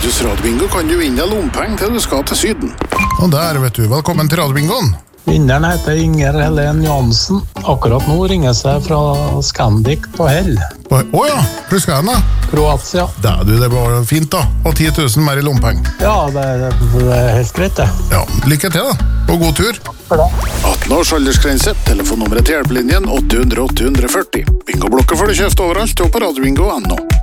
Hos Radiobingo kan du vinne lompeng til du skal til Syden. Og der, vet du. Velkommen til Radiobingoen. Vinneren heter Inger Helen Jansen. Akkurat nå ringer jeg fra Scandic på Hell. Åja, hvor skal jeg da? Kroatia. Det var fint da. Og 10 000 mer i lompeng. Ja, det er helt greit det. Ja, lykke til da. Og god tur. For det. 18 års aldersgrense. Telefonnummeret til hjelpelinjen 800 840. Bingo-blokker får du kjøpt overalt og på radiobingo.no.